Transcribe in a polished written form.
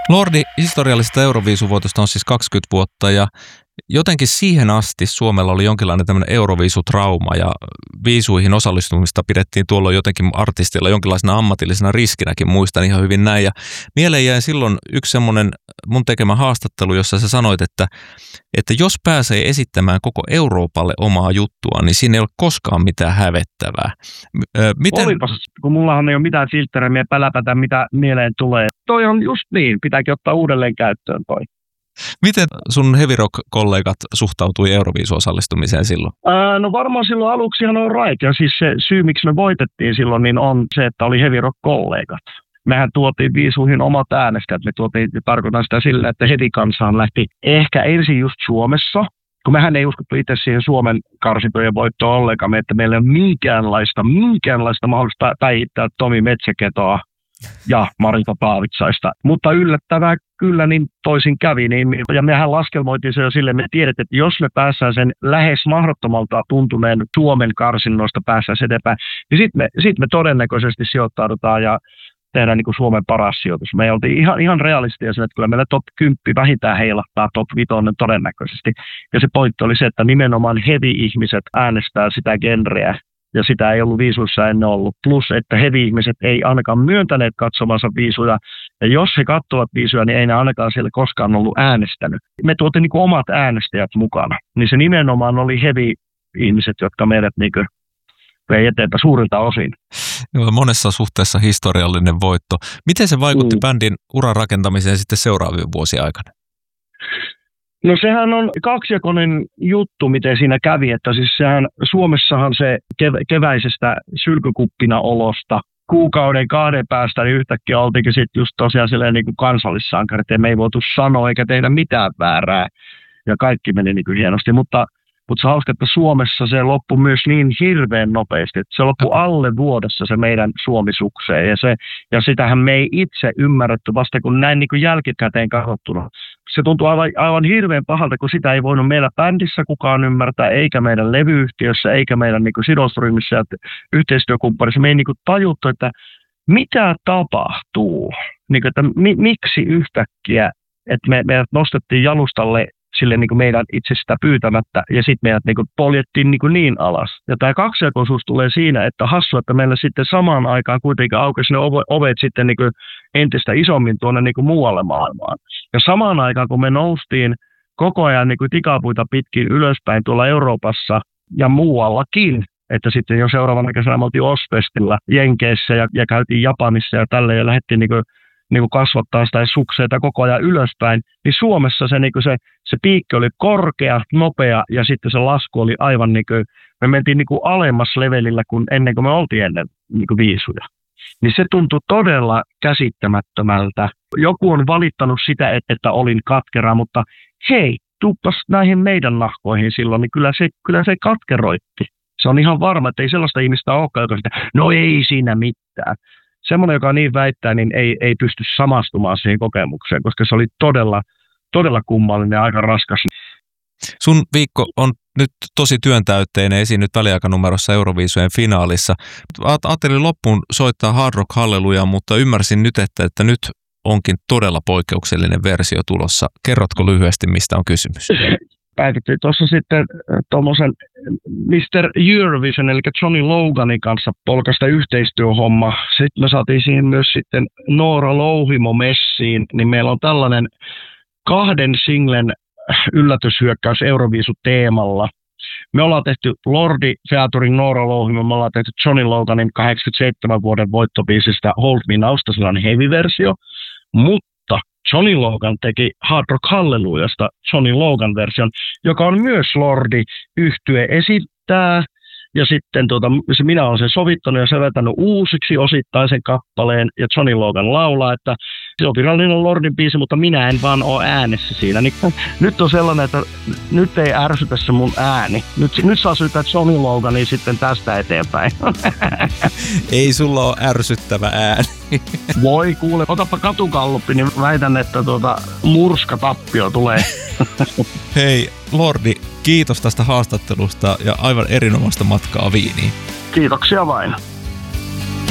Lordi, historiallisesta Euroviisuvoitosta on siis 20 vuotta ja jotenkin siihen asti Suomella oli jonkinlainen tämmöinen Euroviisutrauma ja viisuihin osallistumista pidettiin tuolloin jotenkin artistilla jonkinlaisena ammatillisena riskinäkin, muistan ihan hyvin näin. Ja mieleen jäi silloin yksi semmoinen mun tekemä haastattelu, jossa sä sanoit, että jos pääsee esittämään koko Euroopalle omaa juttua, niin siinä ei ole koskaan mitään hävettävää. Olipas, kun mullahan ei ole mitään filtterejä päläpätä, mitä mieleen tulee. Toi on just niin, pitääkin ottaa uudelleen käyttöön toi. Miten sun heavy rock-kollegat suhtautui Euroviisu-osallistumiseen silloin? No varmaan silloin aluksihan on right. Ja siis se syy, miksi me voitettiin silloin, niin on se, että oli heavy rock-kollegat. Mehän tuotiin viisuihin omat äänestäjät. Tarkoitan sitä sillä, että heti kansaan lähti ehkä ensin just Suomessa, kun mehän ei uskottu itse siihen Suomen karsintojen voittoon ollenkaan, että meillä ei ole minkäänlaista mahdollista päihittää Tomi Metsäketoa ja Marita Taavitsaista. Mutta yllättävää kyllä niin toisin kävi. Ja mehän laskelmoitiin se jo silleen, me tiedettiin, että jos me päässään sen lähes mahdottomalta tuntuneen Suomen karsinnoista päässään eteenpäin, niin sit me todennäköisesti sijoittaudutaan ja tehdään niin kuin Suomen paras sijoitus. Me oltiin ihan realistia siinä, että kyllä meillä top 10 vähintään heilahtaa top 5 todennäköisesti. Ja se pointti oli se, että nimenomaan heavy-ihmiset äänestää sitä genreä. Ja sitä ei ollut viisuissa ennen ollut. Plus, että heavy-ihmiset ei ainakaan myöntäneet katsomansa viisuja. Ja jos he katsovat viisuja, niin ei ne ainakaan siellä koskaan ollut äänestänyt. Me tuotiin niin kuin omat äänestäjät mukana. Niin se nimenomaan oli heavy-ihmiset, jotka meidät niin kuin vei eteenpäin suurilta osin. Joo, monessa suhteessa historiallinen voitto. Miten se vaikutti bändin uran rakentamiseen sitten seuraavien vuosien aikana? No sehän on kaksijakoinen juttu, miten siinä kävi, että siis Suomessahan se keväisestä sylkykuppina olosta kuukauden 2 päästä, niin yhtäkkiä oltiinkin sitten just tosiaan silleen niin kuin kansallissankari, että me ei voitu sanoa eikä tehdä mitään väärää ja kaikki meni niin kuin hienosti, mutta se on hauska, että Suomessa se loppui myös niin hirveän nopeasti, että se loppui alle vuodessa se meidän Suomi-sukseen ja sitähän me ei itse ymmärretty vasta kun näin niin kuin jälkikäteen katsottuna. Se tuntuu aivan hirveän pahalta, kun sitä ei voinut meillä bändissä kukaan ymmärtää, eikä meidän levyyhtiössä, eikä meidän niin kuin sidosryhmissä ja yhteistyökumppanissa. Me ei niin kuin tajuttu, että mitä tapahtuu, niin kuin, että miksi yhtäkkiä, että meidät nostettiin jalustalle sille niin kuin meidän itse sitä pyytämättä, ja sitten meidät niin kuin poljettiin niin alas. Ja tämä kaksijakoisuus tulee siinä, että hassu, että meillä sitten samaan aikaan kuitenkin aukesi ne ovet sitten niin kuin entistä isommin tuonne niin kuin muualle maailmaan. Ja samaan aikaan, kun me noustiin koko ajan niin kuin tikapuita pitkin ylöspäin tuolla Euroopassa ja muuallakin, että sitten jo seuraavana kesänä me oltiin Ozfestillä Jenkeissä ja käytiin Japanissa ja tälleen ja lähdettiin niin kuin kasvattaa sitä sukseita koko ajan ylöspäin, niin Suomessa se piikki oli korkea, nopea ja sitten se lasku oli aivan niin kuin, me mentiin niin kuin alemmas levelillä kuin ennen kuin me oltiin ennen niin kuin viisuja. Niin se tuntui todella käsittämättömältä. Joku on valittanut sitä, että olin katkera, mutta hei, tuppas näihin meidän nahkoihin silloin, niin kyllä se katkeroitti. Se on ihan varma, että ei sellaista ihmistä olekaan, joka sitä, no ei siinä mitään. Semmoinen, joka niin väittää, niin ei pysty samastumaan siihen kokemukseen, koska se oli todella kummallinen ja aika raskas. Sun viikko on nyt tosi työntäytteinen, esiinnyt väliaikanumerossa Euroviisujen finaalissa. Ajattelin loppuun soittaa Hard Rock Hallelujah, mutta ymmärsin nyt, että nyt onkin todella poikkeuksellinen versio tulossa. Kerrotko lyhyesti, mistä on kysymys? Päätettiin tuossa sitten tuommoisen Mr. Eurovision, eli Johnny Loganin kanssa polkasta yhteistyöhomma. Sitten me saatiin siihen myös sitten Noora Louhimo messiin, niin meillä on tällainen 2 singlen yllätyshyökkäys Euroviisu-teemalla. Me ollaan tehty Lordi featuring Noora Louhimo, me ollaan tehty Johnny Loganin 87 vuoden voittobiisistä Hold Me Nowsta sellainen heavy-versio, mutta Johnny Logan teki Hard Rock Hallelujahsta Johnny Logan-version, joka on myös Lordi yhtye esittää. Ja sitten minä olen sen sovittanut ja säveltänyt uusiksi osittaisen kappaleen ja Johnny Logan laulaa, että se on virallinen Lordin biisi, mutta minä en vaan ole äänessä siinä. Niin, nyt on sellainen, että nyt ei ärsytä se mun ääni. Nyt saa syyttää Johnny Logania sitten tästä eteenpäin. Ei sulla ole ärsyttävä ääni. Voi kuule, otapa katukalluppi, niin väitän, että murskatappio tulee. Hei Lordi, kiitos tästä haastattelusta ja aivan erinomaista matkaa Viiniin. Kiitoksia vain.